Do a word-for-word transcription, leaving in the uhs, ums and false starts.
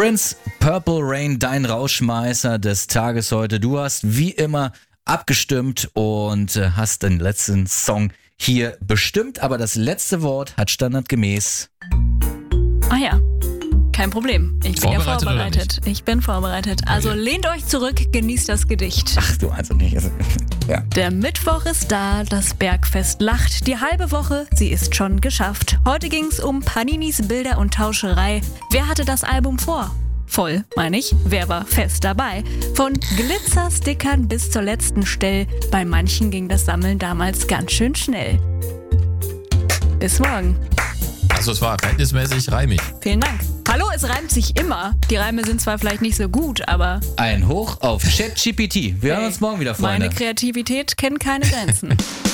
Prince, Purple Rain, dein Rauschmeißer des Tages heute. Du hast wie immer abgestimmt und hast den letzten Song hier bestimmt, aber das letzte Wort hat standardgemäß... Ah ja, kein Problem. Ich bin ja Vorbereitet oder vorbereitet. Ich bin vorbereitet. Also Okay. lehnt euch zurück, genießt das Gedicht. Ach du, also nicht. Also, ja. Der Mittwoch ist da, das Bergfest lacht. Die halbe Woche, sie ist schon geschafft. Heute ging's um Paninis Bilder und Tauscherei. Wer hatte das Album vor? Voll, meine ich. Wer war fest dabei? Von Glitzerstickern bis zur letzten Stelle. Bei manchen ging das Sammeln damals ganz schön schnell. Bis morgen. Also es war verhältnismäßig reimig. Vielen Dank. Hallo, es reimt sich immer. Die Reime sind zwar vielleicht nicht so gut, aber Ein Hoch auf ChatGPT. Wir hören Hey, uns morgen wieder, Freunde. meine Kreativität kennt keine Grenzen.